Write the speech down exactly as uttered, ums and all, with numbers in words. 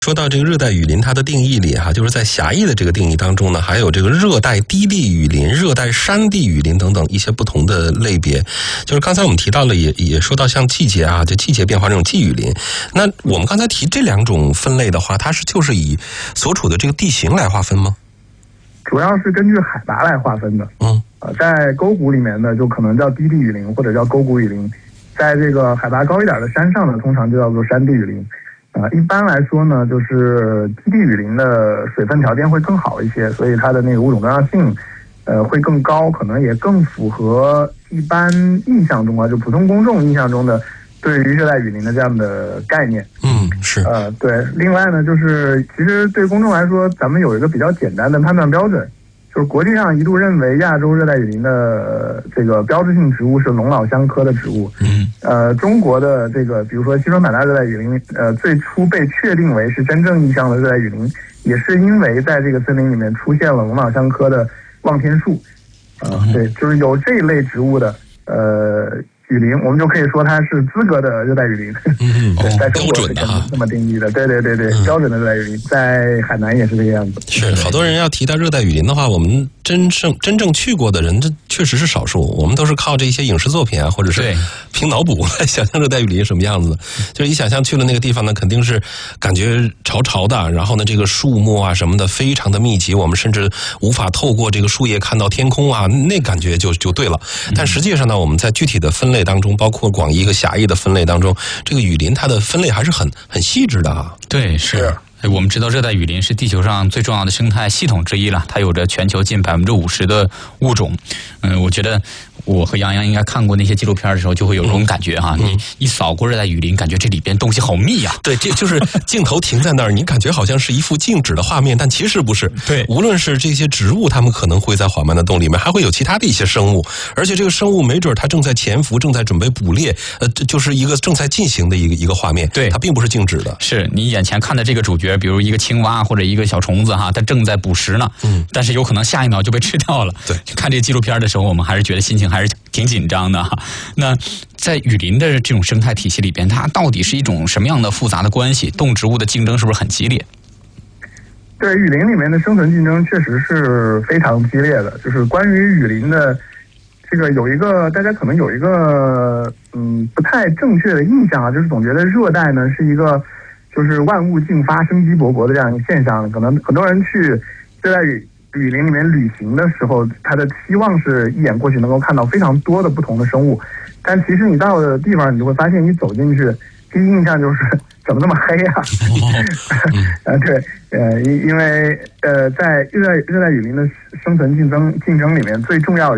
说到这个热带雨林，它的定义里哈、啊，就是在狭义的这个定义当中呢，还有这个热带低地雨林、热带山地雨林等等一些不同的类别。就是刚才我们提到了，也也说到像季节啊，就季节变化这种季雨林。那我们刚才提这两种分类的话，它是就是以所处的这个地形来划分吗？ 主要是根据海拔来划分的。 嗯， 呃，在沟谷里面呢，就可能叫低地雨林或者叫沟谷雨林；在这个海拔高一点的山上呢，通常就叫做山地雨林。啊、呃，一般来说呢，就是低地雨林的水分条件会更好一些，所以它的那个物种多样性，呃，会更高，可能也更符合一般印象中啊，就普通公众印象中的对于热带雨林的这样的概念。 嗯，是。 呃，对。另外呢，就是其实对公众来说，咱们有一个比较简单的判断标准。就是国际上一度认为亚洲热带雨林的这个标志性植物是龙脑香科的植物。 嗯， 呃，中国的这个比如说西双版纳热带雨林，呃，最初被确定为是真正意义上的热带雨林，也是因为在这个森林里面出现了龙脑香科的望天树。啊、呃，对，就是有这一类植物的呃雨林，我们就可以说它是资格的热带雨林。 嗯， 对，在中国是标准的哈， 这么定义的。对对对对， 嗯、 标准的热带雨林，在海南也是这个样子。 是，好多人要提到热带雨林的话，我们真正真正去过的人，这确实是少数。我们都是靠这些影视作品啊，或者是凭脑补来想象热带雨林什么样子。就是一想象去了那个地方呢，肯定是感觉潮潮的，然后呢，这个树木啊什么的非常的密集，我们甚至无法透过这个树叶看到天空啊，那感觉就就对了。但实际上呢，我们在具体的分类当中，包括广义和狭义的分类当中，这个雨林它的分类还是很很细致的啊。 对，是。我们知道热带雨林是地球上最重要的生态系统之一了，它有着全球近百分之五十的物种。嗯，我觉得我和杨洋应该看过那些纪录片的时候，就会有这种感觉哈、嗯。你一扫过热带雨林，感觉这里边东西好密啊。 对，这就是镜头停在那儿，你感觉好像是一幅静止的画面，但其实不是。 对， 无论是这些植物，它们可能会在缓慢的动里面，还会有其他的一些生物，而且这个生物没准它正在潜伏，正在准备捕猎，呃，这就是一个正在进行的一个一个画面。 对， 它并不是静止的。 是你眼前看的这个主角，比如一个青蛙或者一个小虫子哈，它正在捕食呢，嗯，但是有可能下一秒就被吃掉了。 对， 看这个纪录片的时候，我们还是觉得心情还是挺紧张的哈。那在雨林的这种生态体系里边，它到底是一种什么样的复杂的关系？动植物的竞争是不是很激烈？ 对，雨林里面的生存竞争确实是非常激烈的。就是关于雨林的这个，有一个大家可能有一个嗯不太正确的印象啊，就是总觉得热带呢是一个就是万物竞发、生机勃勃的这样一个现象。可能很多人去热带雨雨林里面旅行的时候，他的期望是一眼过去能够看到非常多的不同的生物，但其实你到的地方，你就会发现，你走进去，第一印象就是怎么那么黑啊？啊，对，呃，因因为呃，在热带热带雨林的生存竞争竞争里面，最重要的